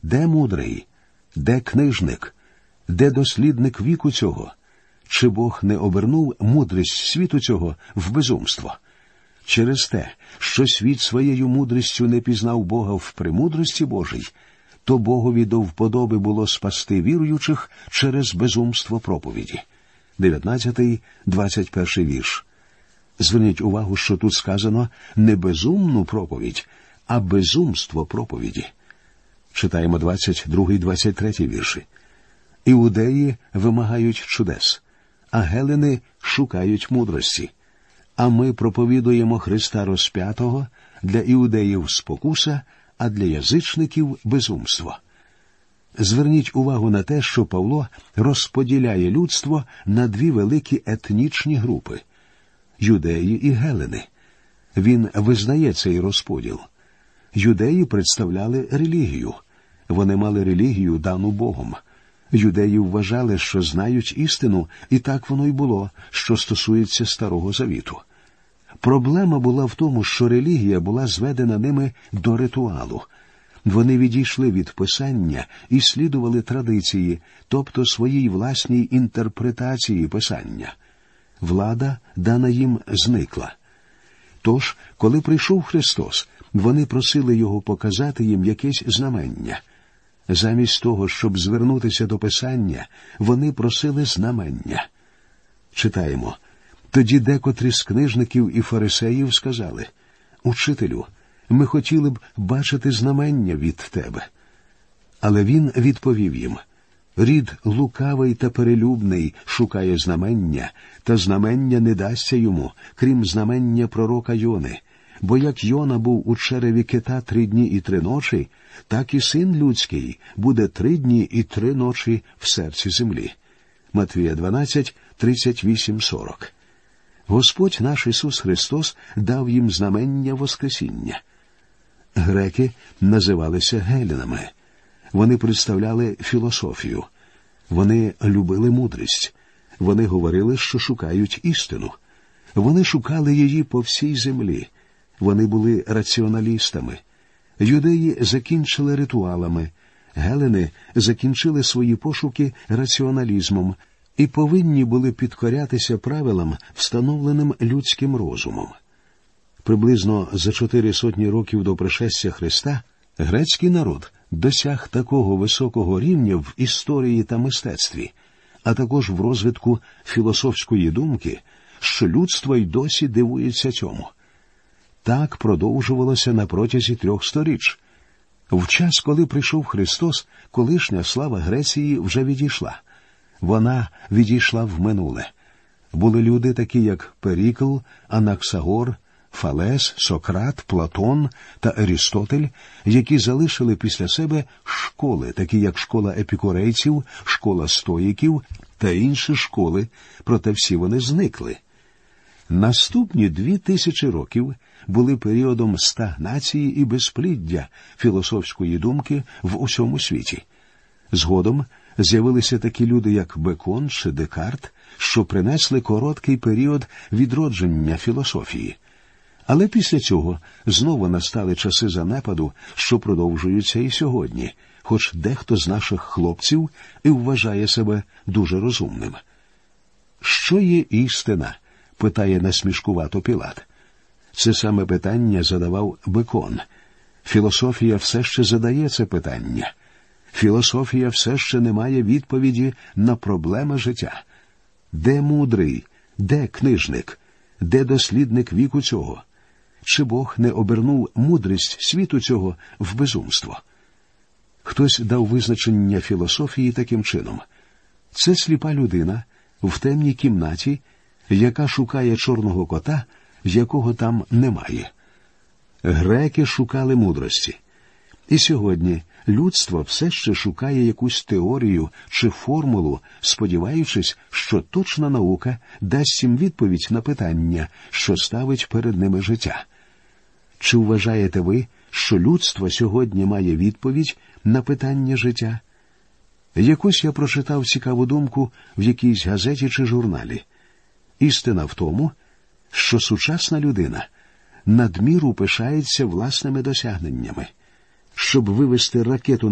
Де мудрий? Де книжник? Де дослідник віку цього? Чи Бог не обернув мудрість світу цього в безумство? Через те, що світ своєю мудрістю не пізнав Бога в премудрості Божій, то Богові до вподоби було спасти віруючих через безумство проповіді. 19-21 вірш. Зверніть увагу, що тут сказано не безумну проповідь, а безумство проповіді. Читаємо 22-23 вірші. Іудеї вимагають чудес, а гелени шукають мудрості. А ми проповідуємо Христа розп'ятого, для іудеїв спокуса, а для язичників безумство. Зверніть увагу на те, що Павло розподіляє людство на дві великі етнічні групи – юдеї і гелени. Він визнає цей розподіл. Юдеї представляли релігію. Вони мали релігію, дану Богом. Юдеї вважали, що знають істину, і так воно й було, що стосується Старого Завіту. Проблема була в тому, що релігія була зведена ними до ритуалу. Вони відійшли від Писання і слідували традиції, тобто своїй власній інтерпретації Писання. Влада, дана їм, зникла. Тож, коли прийшов Христос, вони просили Його показати їм якесь знамення. Замість того, щоб звернутися до Писання, вони просили знамення. Читаємо. Тоді декотрі з книжників і фарисеїв сказали: «Учителю, ми хотіли б бачити знамення від тебе». Але він відповів їм: «Рід лукавий та перелюбний шукає знамення, та знамення не дасться йому, крім знамення пророка Йони. Бо як Йона був у череві кита 3 дні і 3 ночі, так і Син людський буде 3 дні і 3 ночі в серці землі». Матвія 12, 38-40. Господь наш Ісус Христос дав їм знамення Воскресіння. Греки називалися гелінами. Вони представляли філософію. Вони любили мудрість. Вони говорили, що шукають істину. Вони шукали її по всій землі. Вони були раціоналістами. Юдеї закінчили ритуалами. Гелени закінчили свої пошуки раціоналізмом і повинні були підкорятися правилам, встановленим людським розумом. Приблизно за 400 років до пришестя Христа грецький народ досяг такого високого рівня в історії та мистецтві, а також в розвитку філософської думки, що людство й досі дивується цьому. Так продовжувалося на протязі 3 сторіч. В час, коли прийшов Христос, колишня слава Греції вже відійшла. Вона відійшла в минуле. Були люди такі, як Перікл, Анаксагор, Фалес, Сократ, Платон та Арістотель, які залишили після себе школи, такі як школа епікурейців, школа стоїків та інші школи, проте всі вони зникли. Наступні 2000 років були періодом стагнації і безпліддя філософської думки в усьому світі. Згодом з'явилися такі люди, як Бекон чи Декарт, що принесли короткий період відродження філософії. Але після цього знову настали часи занепаду, що продовжуються і сьогодні, хоч дехто з наших хлопців і вважає себе дуже розумним. «Що є істина?» – питає насмішкувато Пілат. Це саме питання задавав Бекон. Філософія все ще задає це питання. Філософія все ще не має відповіді на проблеми життя. Де мудрий? Де книжник? Де дослідник віку цього? Чи Бог не обернув мудрість світу цього в безумство? Хтось дав визначення філософії таким чином. Це сліпа людина в темній кімнаті, яка шукає чорного кота, якого там немає. Греки шукали мудрості. І сьогодні людство все ще шукає якусь теорію чи формулу, сподіваючись, що точна наука дасть їм відповідь на питання, що ставить перед ними життя. Чи вважаєте ви, що людство сьогодні має відповідь на питання життя? Якось я прочитав цікаву думку в якійсь газеті чи журналі. Істина в тому, що сучасна людина надміру пишається власними досягненнями. Щоб вивести ракету